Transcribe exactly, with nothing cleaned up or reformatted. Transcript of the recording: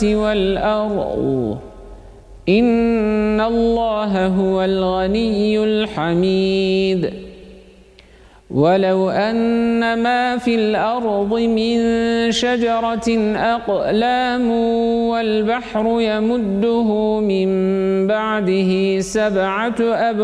والأرض إن الله هو الغني الحميد ولو أن ما في الأرض من شجرة أقلام والبحر يمده من بعده سبعة أبحر